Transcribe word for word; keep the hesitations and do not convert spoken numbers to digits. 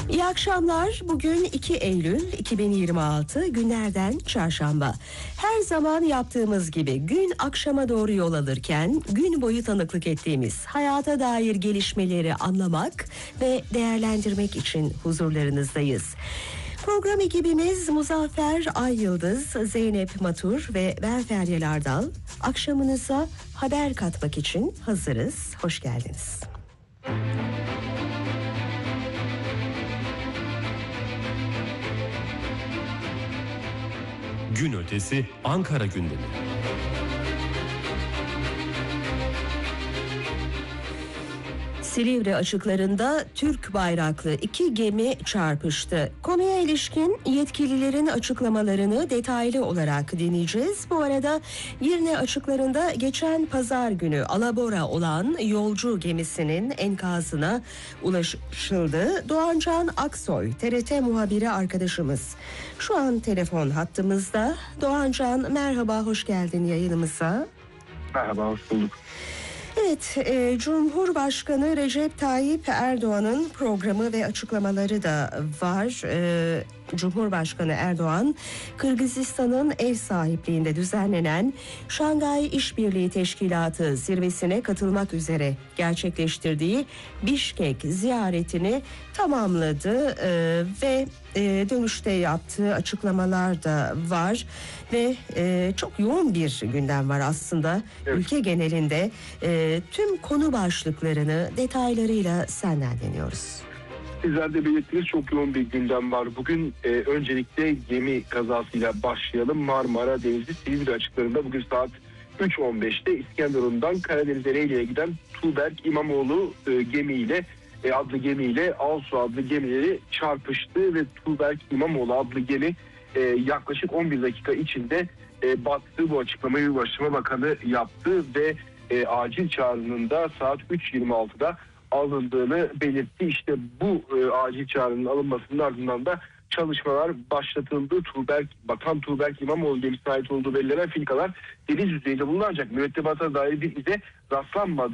İyi akşamlar. Bugün iki Eylül iki bin yirmi altı, günlerden çarşamba. Her zaman yaptığımız gibi gün akşama doğru yol alırken gün boyu tanıklık ettiğimiz hayata dair gelişmeleri anlamak ve değerlendirmek için huzurlarınızdayız. Program ekibimiz Muzaffer Ay-Yıldız, Zeynep Matur ve ben Feryal Ardal. Akşamınıza haber katmak için hazırız. Hoş geldiniz. Gün ötesi Ankara gündemi. Silivri açıklarında Türk bayraklı iki gemi çarpıştı. Konuya ilişkin yetkililerin açıklamalarını detaylı olarak dinleyeceğiz. Bu arada Girne açıklarında geçen pazar günü alabora olan yolcu gemisinin enkazına ulaşıldı. Doğancan Aksoy, T R T muhabiri arkadaşımız şu an telefon hattımızda. Doğancan, merhaba, hoş geldin yayınımıza. Merhaba, hoş bulduk. Evet, e, Cumhurbaşkanı Recep Tayyip Erdoğan'ın programı ve açıklamaları da var. E, Cumhurbaşkanı Erdoğan, Kırgızistan'ın ev sahipliğinde düzenlenen Şangay İşbirliği Teşkilatı zirvesine katılmak üzere gerçekleştirdiği Bişkek ziyaretini tamamladı e, ve e, dönüşte yaptığı açıklamalar da var ve e, çok yoğun bir gündem var aslında. Evet. Ülke genelinde e, tüm konu başlıklarını detaylarıyla senden dinliyoruz. Sizler de belirttiniz, çok yoğun bir gündem var. Bugün e, öncelikle gemi kazasıyla başlayalım. Marmara Denizi Silivri açıklarında bugün saat üç on beşte İskenderun'dan Karadeniz Ereğli'ye giden Tuğberk İmamoğlu e, gemiyle e, adlı gemiyle Alsu adlı gemileri çarpıştı ve Tuğberk İmamoğlu adlı gemi e, yaklaşık on bir dakika içinde e, battı. Bu açıklamayı Ulaştırma Bakanı yaptı ve e, acil çağrının da saat üç yirmi altıda alındığını belirtti. İşte bu e, acil çağrının alınmasının ardından da çalışmalar başlatıldı. Tuğberk, Bakan Tuğberk İmamoğlu gemisine ait olduğu belirlenen filkalar deniz yüzeyinde bulundu, ancak mürettebata dair bir ize rastlanmadı.